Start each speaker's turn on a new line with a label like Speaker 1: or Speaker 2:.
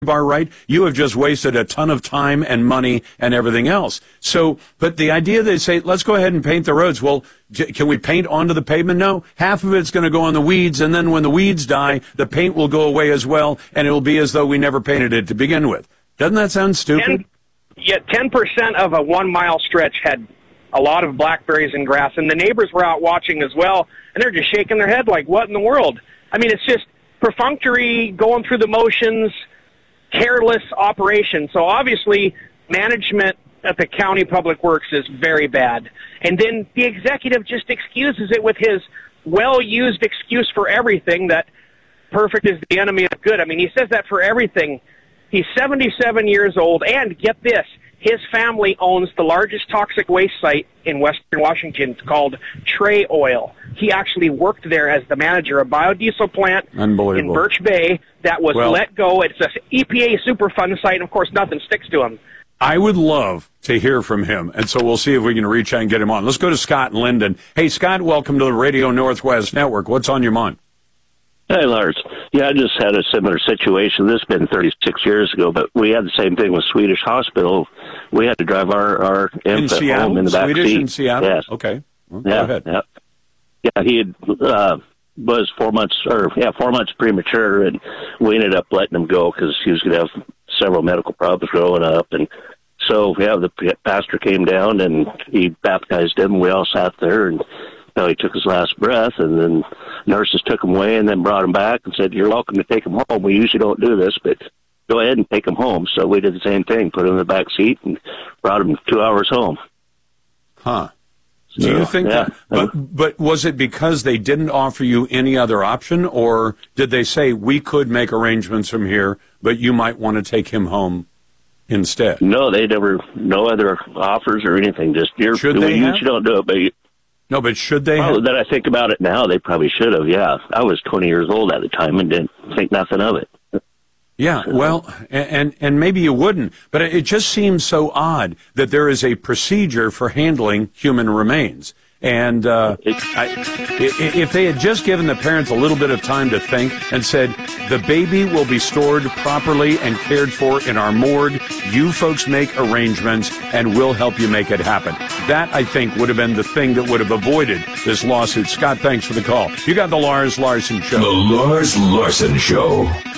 Speaker 1: bar right, you have just wasted a ton of time and money and everything else. So, but the idea they say, let's go ahead and paint the roads. Well, can we paint onto the pavement? No. Half of it's going to go on the weeds, and then when the weeds die, the paint will go away as well, and it will be as though we never painted it to begin with. Doesn't that sound stupid?
Speaker 2: 10% of a 1 mile stretch had a lot of blackberries and grass, and the neighbors were out watching as well, and they're just shaking their head like, what in the world? I mean, it's just perfunctory, going through the motions, careless operation. So obviously, management at the county public works is very bad. And then the executive just excuses it with his well-used excuse for everything that perfect is the enemy of good. I mean, he says that for everything. He's 77 years old, and get this, his family owns the largest toxic waste site in Western Washington. It's called Trey Oil. He actually worked there as the manager of a biodiesel plant in Birch Bay that was let go. It's an EPA Superfund site, and of course, nothing sticks to him.
Speaker 1: I would love to hear from him, and so we'll see if we can reach out and get him on. Let's go to Scott in Linden. Hey, Scott, welcome to the Radio Northwest Network. What's on your mind?
Speaker 3: Hey, Lars. Yeah, I just had a similar situation. This has been 36 years ago, but we had the same thing with Swedish Hospital. We had to drive our infant home in the back
Speaker 1: Swedish
Speaker 3: seat.
Speaker 1: in Seattle?
Speaker 3: Yes.
Speaker 1: Okay. Well,
Speaker 3: yeah,
Speaker 1: go ahead.
Speaker 3: Yeah, he had, was 4 months premature, and we ended up letting him go because he was going to have several medical problems growing up. And so, the pastor came down, and he baptized him. We all sat there, and he took his last breath, and then nurses took him away and then brought him back and said, you're welcome to take him home. We usually don't do this, but go ahead and take him home. So we did the same thing, put him in the back seat and brought him 2 hours home.
Speaker 1: Huh. Do you think that? But was it because they didn't offer you any other option, or did they say we could make arrangements from here, but you might want to take him home instead?
Speaker 3: No, no other offers or anything. Just, we usually don't do it, but
Speaker 1: no, but should they
Speaker 3: have? That I think about it now, they probably should have, yeah. I was 20 years old at the time and didn't think nothing of it.
Speaker 1: Yeah, well, and maybe you wouldn't, but it just seems so odd that there is a procedure for handling human remains. And if they had just given the parents a little bit of time to think and said, the baby will be stored properly and cared for in our morgue, you folks make arrangements, and we'll help you make it happen. That, I think, would have been the thing that would have avoided this lawsuit. Scott, thanks for the call. You got the Lars Larson Show.
Speaker 4: The Lars Larson Show.